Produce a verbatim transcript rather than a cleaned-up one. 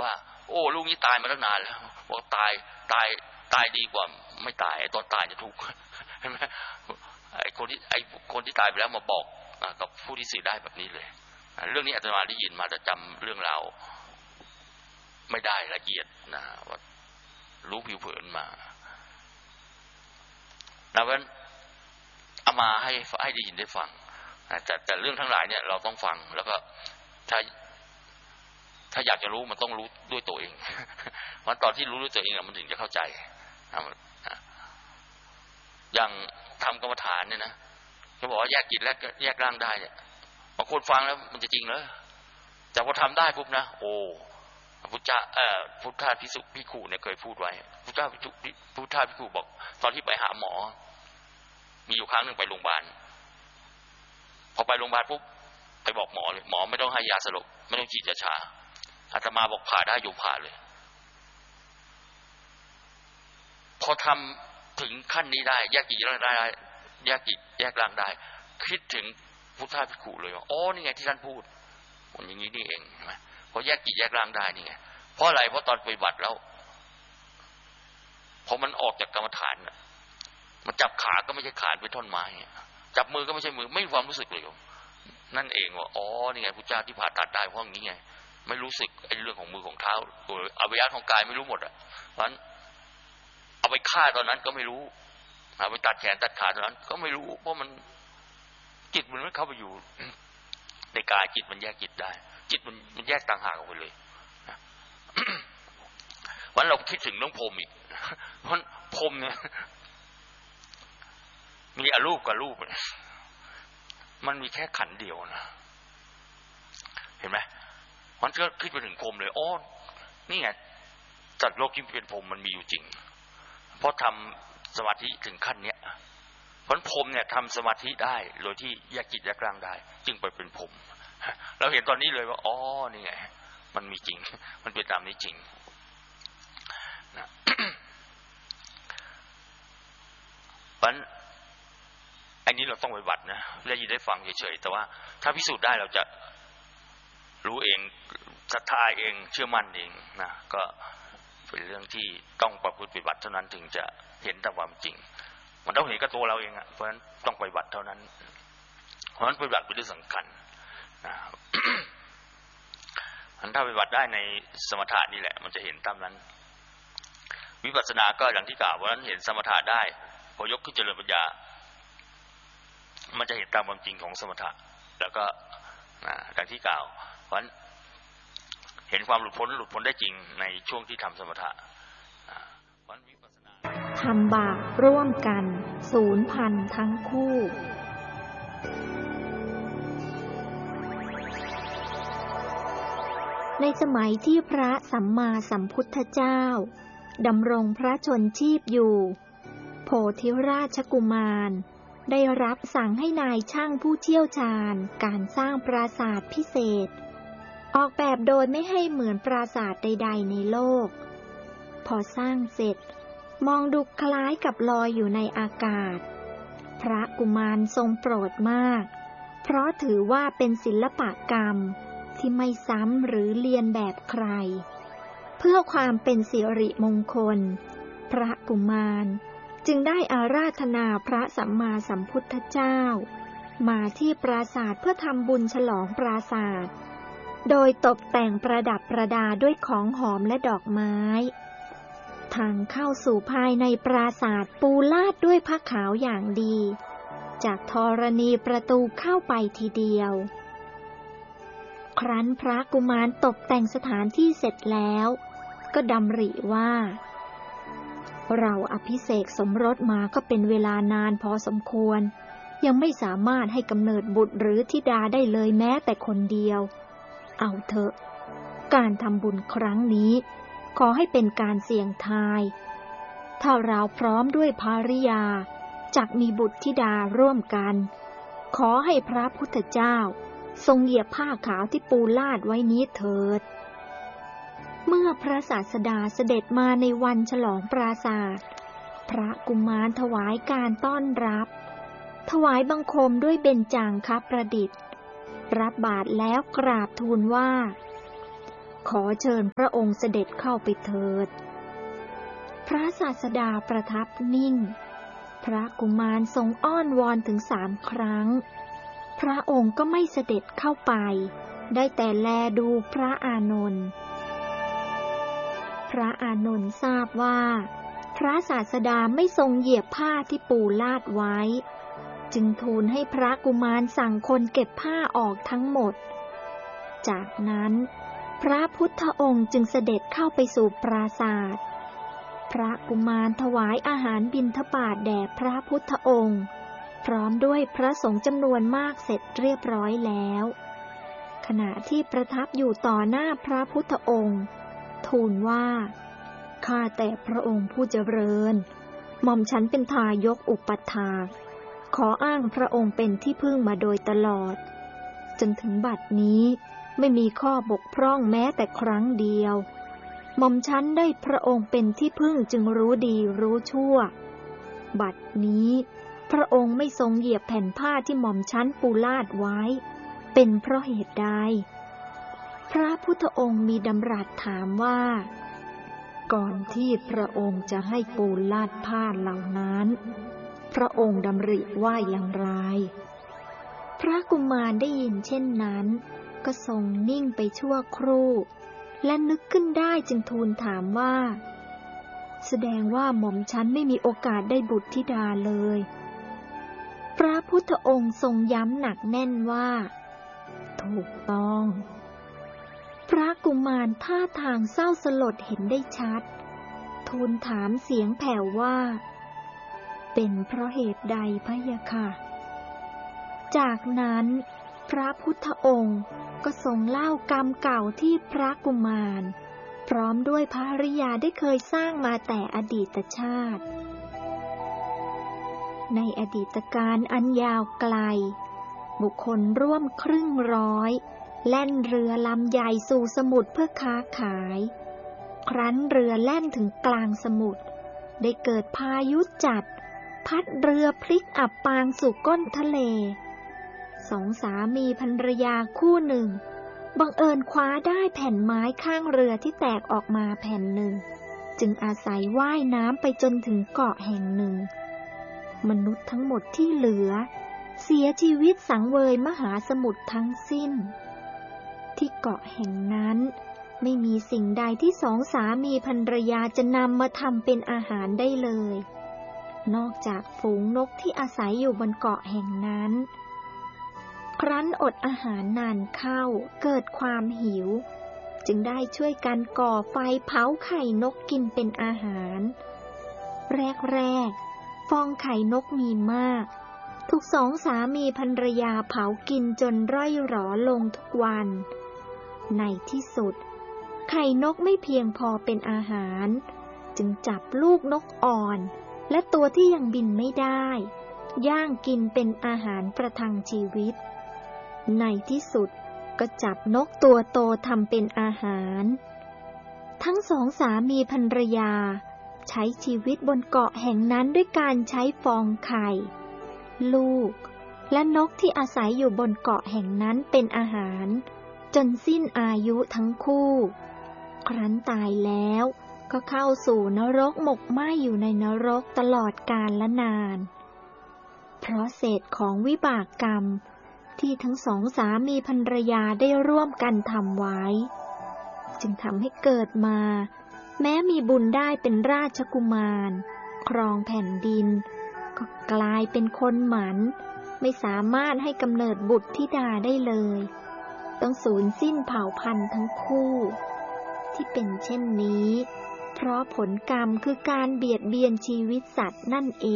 ว่าโอ้ลูกนี้ตายมาตั้งนานแล้วบอกตายตายตายดีกว่าไม่ตายตอนตายจะทุกข์เห็นไหมไอ้คนที่ไอ้คนที่ตายไปแล้วมาบอกกับผู้ที่สื่อได้แบบนี้เลยเรื่องนี้อาตมาได้ยินมาแต่จำเรื่องราวไม่ได้ละเอียดนะว่ารู้ผิวเผินมาแล้วเพราะฉะนั้นเอามาให้ให้ได้ยินได้ฟังแต่แต่เรื่องทั้งหลายเนี่ยเราต้องฟังแล้วก็ถ้าถ้าอยากจะรู้มันต้องรู้ด้วยตัวเองเพราะตอนที่รู้ด้วยตัวเองมันถึงจะเข้าใจอย่างทำกรรมฐานเนี่ยนะเขาบอกว่าแยกจิตและแยกร่างได้เนี่ยบางคนฟังแล้วมันจะจริงเหรอแต่พอทำได้ปุ๊บนะโอ้พุทธะเอ่อพุทธะภิกษุภิกขุเนี่ยเคยพูดไว้พุทธะภิกษุพุทธะภิกขุบอกตอนที่ไปหาหมอมีอยู่ครั้งหนึ่งไปโรงพยาบาลพอไปโรงพยาบาลปุ๊บไปบอกหมอเลยหมอไม่ต้องให้ยาสลบไม่ต้องฉีดยาชาอาตมาบอกผ่าได้โยมผ่าเลยพอทำถึงขั้นนี้ได้แยกจิตร่างได้แยกจิตแยกร่างได้คิดถึงพุทธะภิกขุเลยว่าอ๋อนี่ไงที่ท่านพูดมันอย่างนี้นี่เองใช่ไหมพอแยกจิตแยกร่างได้นี่ไงเพราะอะไรเพราะตอนปฏิบัติแล้วพอมันออกจากกรรมฐานมันจับขาก็ไม่ใช่ขาเป็นท่อนไม้จับมือก็ไม่ใช่มือไม่มีความรู้สึกเลยนั่นเองว่าอ๋อนี่ไงพุทธเจ้าที่ผ่าตัดได้เพราะอย่างนี้ไงไม่รู้สึกไอ้เรื่องของมือของเท้าตัวอวัยวะของกายไม่รู้หมดอ่ะเพราะฉะนั้นเอาไปฆ่าตอนนั้นก็ไม่รู้เอาไปตัดแขนตัดขาตอนนั้นก็ไม่รู้เพราะมันจิตมันไม่เข้าไปอยู่ในกายจิตมันแยกจิตได้จิตมันมันแยกต่างหากออกไปเลยวันเราคิดถึงเรื่องพรหมอีกเพราะพรหมเนี่ยมีอรูปกับรูปมันมีแค่ขันเดียวนะเห็นไหมมันก็คิดไปถึงพรหมเลยอ๋อนี่ไงจัดโลกที่เป็นพรหมมันมีอยู่จริงเพราะทำสมาธิถึงขั้นเนี้ยเพราะพรหมเนี่ยทำสมาธิได้โดยที่แยกจิตแยกร่างได้จึงไปเป็นพรหมเราเห็นตอนนี้เลยว่าอ๋อนี่ไงมันมีจริงมันเป็นตามนี้จริงนะเพราะอันนี้เราต้องปฏิบัตินะได้ยินได้ฟังเฉยๆแต่ว่าถ้าพิสูจน์ได้เราจะรู้เองศรัทธาเองเชื่อมั่นเองนะก็เป็นเรื่องที่ต้องประพฤติปฏิบัติเท่านั้นถึงจะเห็นตามความจริงมันต้องเห็นกับตัวเราเองอ่ะเพราะฉะนั้นต้องปฏิบัติเท่านั้นเพราะฉะนั้นปฏิบัติเป็นเรื่องสำคัญนะอันถ้าปฏิบัติได้ในสมถะนี่แหละมันจะเห็นตามนั้นวิปัสสนาก็อย่างที่กล่าวเพราะฉะนั้นเห็นสมถะได้พอยกขึ้นเจริญปัญญามันจะเห็นตามความจริงของสมถะแล้วก็อย่างที่กล่าวเพราะฉะนั้นเห็นความหลุดพ้นหลุดพ้นได้จริงในช่วงที่ทำสมถะเพราะวิปัสสนาทำบาปร่วมกันศูนย์พันทั้งคู่ในสมัยที่พระสัมมาสัมพุทธเจ้าดำรงพระชนชีพอยู่โพธิราชกุมารได้รับสั่งให้นายช่างผู้เชี่ยวชาญการสร้างปราสาทพิเศษออกแบบโดยไม่ให้เหมือนปราสาทใดๆในโลกพอสร้างเสร็จมองดูคล้ายกับลอยอยู่ในอากาศพระกุมารทรงโปรดมากเพราะถือว่าเป็นศิลปกรรมที่ไม่ซ้ำหรือเลียนแบบใครเพื่อความเป็นสิริมงคลพระกุมารจึงได้อาราธนาพระสัมมาสัมพุทธเจ้ามาที่ปราสาทเพื่อทำบุญฉลองปราสาทโดยตกแต่งประดับประดาด้วยของหอมและดอกไม้ทางเข้าสู่ภายในปราสาทปูลาดด้วยผ้าขาวอย่างดีจากธรณีประตูเข้าไปทีเดียวครั้นพระกุมารตกแต่งสถานที่เสร็จแล้วก็ดำริว่าเราอภิเษกสมรสมาก็เป็นเวลานานพอสมควรยังไม่สามารถให้กำเนิดบุตรหรือธิดาได้เลยแม้แต่คนเดียวเอาเถอะการทำบุญครั้งนี้ขอให้เป็นการเสี่ยงทายถ้าเราพร้อมด้วยภริยาจักมีบุตรธิดาร่วมกันขอให้พระพุทธเจ้าทรงเหยียบผ้าขาวที่ปูลาดไว้นี้เถิดเมื่อพระศาสดาเสด็จมาในวันฉลองปราสาทพระกุมารถวายการต้อนรับถวายบังคมด้วยเบญจางคประดิษฐ์รับบาตรแล้วกราบทูลว่าขอเชิญพระองค์เสด็จเข้าไปเถิดพระศาสดาประทับนิ่งพระกุมารทรงอ้อนวอนถึงสามครั้งพระองค์ก็ไม่เสด็จเข้าไปได้แต่แลดูพระอานนท์พระอานนท์ทราบว่าพระศาสดาไม่ทรงเหยียบผ้าที่ปูลาดไว้จึงทูลให้พระกุมารสั่งคนเก็บผ้าออกทั้งหมดจากนั้นพระพุทธองค์จึงเสด็จเข้าไปสู่ปราสาทพระกุมารถวายอาหารบิณฑบาตแด่พระพุทธองค์พร้อมด้วยพระสงฆ์จำนวนมากเสร็จเรียบร้อยแล้วขณะที่ประทับอยู่ต่อหน้าพระพุทธองค์ทูลว่าข้าแต่พระองค์ผู้เจริญหม่อมฉันเป็นทายกอุปัฏฐากขออ้างพระองค์เป็นที่พึ่งมาโดยตลอดจนถึงบัดนี้ไม่มีข้อบกพร่องแม้แต่ครั้งเดียวหม่อมฉันได้พระองค์เป็นที่พึ่งจึงรู้ดีรู้ชั่วบัดนี้พระองค์ไม่ทรงเหยียบแผ่นผ้าที่หม่อมฉันปูลาดไว้เป็นเพราะเหตุใดพระพุทธองค์มีดำรัสถามว่าก่อนที่พระองค์จะให้ปูลาดผ้าเหล่านั้นพระองค์ดำริว่าอย่างไรพระกุมารได้ยินเช่นนั้นก็ทรงนิ่งไปชั่วครู่และนึกขึ้นได้จึงทูลถามว่าแสดงว่าหม่อมฉันไม่มีโอกาสได้บุตรธิดาเลยพระพุทธองค์ทรงย้ำหนักแน่นว่าถูกต้องพระกุมารท่าทางเศร้าสลดเห็นได้ชัดทูลถามเสียงแผ่วว่าเป็นเพราะเหตุใดพะยะค่ะจากนั้นพระพุทธองค์ก็ทรงเล่ากรรมเก่าที่พระกุมารพร้อมด้วยภริยาได้เคยสร้างมาแต่อดีตชาติในอดีตการอันยาวไกลบุคคลร่วมครึ่งร้อยแล่นเรือลำใหญ่สู่สมุทรเพื่อค้าขายครั้นเรือแล่นถึงกลางสมุทรได้เกิดพายุจัดพัดเรือพลิกอับปางสู่ก้นทะเลสองสามีภรรยาคู่หนึ่งบังเอิญคว้าได้แผ่นไม้ข้างเรือที่แตกออกมาแผ่นหนึ่งจึงอาศัยว่ายน้ำไปจนถึงเกาะแห่งหนึ่งมนุษย์ทั้งหมดที่เหลือเสียชีวิตสังเวยมหาสมุทรทั้งสิ้นที่เกาะแห่งนั้นไม่มีสิ่งใดที่สองสามีภรรยาจะนำมาทำเป็นอาหารได้เลยนอกจากฝูงนกที่อาศัยอยู่บนเกาะแห่งนั้นครั้นอดอาหารนานเข้าเกิดความหิวจึงได้ช่วยกันก่อไฟเผาไข่นกกินเป็นอาหารแรกๆฟองไข่นกมีมากทุกสองสามีภรรยาเผากินจนร่อยหรอลงทุกวันในที่สุดไข่นกไม่เพียงพอเป็นอาหารจึงจับลูกนกอ่อนและตัวที่ยังบินไม่ได้ย่างกินเป็นอาหารประทังชีวิตในที่สุดก็จับนกตัวโตทำเป็นอาหารทั้งสองสามีภรรยาใช้ชีวิตบนเกาะแห่งนั้นด้วยการใช้ฟองไข่ลูกและนกที่อาศัยอยู่บนเกาะแห่งนั้นเป็นอาหารจนสิ้นอายุทั้งคู่ครั้นตายแล้วก็เข้าสู่นรกหมกไหม้อยู่ในนรกตลอดกาลและนานเพราะเศษของวิบากกรรมที่ทั้งสองสามีภรรยาได้ร่วมกันทำไว้จึงทำให้เกิดมาแม้มีบุญได้เป็นราชกุมารครองแผ่นดินก็กลายเป็นคนหมันไม่สามารถให้กำเนิดบุตรธิดาได้เลยต้องสูญสิ้นเผ่าพันธุ์ทั้งคู่ที่เป็นเช่นนี้เพราะผลกรรมคือการเบียดเบียนชีวิตสัตว์นั่นเอง